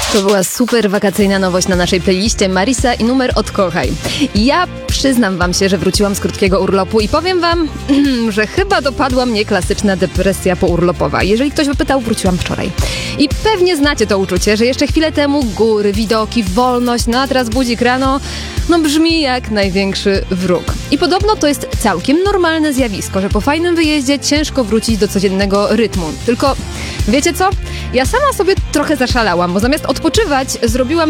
To była super wakacyjna nowość na naszej playliście Marisa i numer Odkochaj. Ja przyznam wam się, że wróciłam z krótkiego urlopu i powiem wam, że chyba dopadła mnie klasyczna depresja pourlopowa. Jeżeli ktoś by pytał, wróciłam wczoraj. I pewnie znacie to uczucie, że jeszcze chwilę temu góry, widoki, wolność, no a teraz budzik rano, no brzmi jak największy wróg. I podobno to jest całkiem normalne zjawisko, że po fajnym wyjeździe ciężko wrócić do codziennego rytmu. Tylko wiecie co? Ja sama sobie trochę zaszalałam, bo zamiast odpoczywać zrobiłam